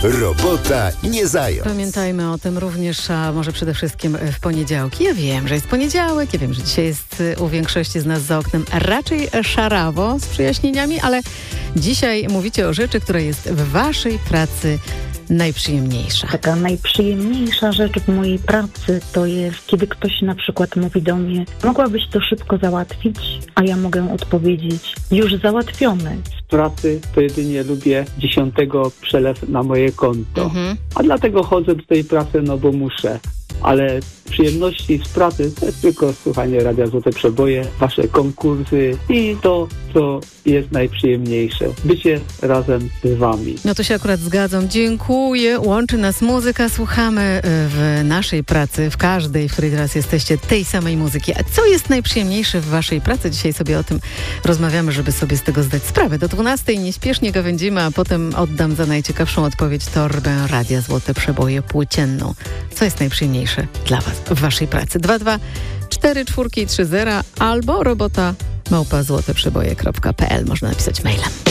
Robota nie zając. Pamiętajmy o tym również, a może przede wszystkim w poniedziałki. Ja wiem, że jest poniedziałek, ja wiem, że dzisiaj jest u większości z nas za oknem raczej szarawo z przyjaśnieniami, ale dzisiaj mówicie o rzeczy, która jest w waszej pracy najprzyjemniejsza. Taka najprzyjemniejsza rzecz w mojej pracy to jest, kiedy ktoś na przykład mówi do mnie: mogłabyś to szybko załatwić, a ja mogę odpowiedzieć: już załatwione. Z pracy to jedynie lubię 10 przelew na moje konto. A dlatego chodzę do tej pracy, no bo muszę. Ale przyjemności z pracy to jest tylko słuchanie Radia Złote Przeboje, wasze konkursy i to, co jest najprzyjemniejsze. Bycie razem z wami. No to się akurat zgadzam. Dziękuję. Łączy nas muzyka. Słuchamy w naszej pracy, w każdej, w której teraz jesteście, tej samej muzyki. A co jest najprzyjemniejsze w waszej pracy? Dzisiaj sobie o tym rozmawiamy, żeby sobie z tego zdać sprawę. Do 12 nieśpiesznie gawędzimy, a potem oddam za najciekawszą odpowiedź torbę Radia Złote Przeboje płócienną. Co jest najprzyjemniejsze dla was w waszej pracy? 2244330 albo robota@złoteprzeboje.pl. Można napisać mailem.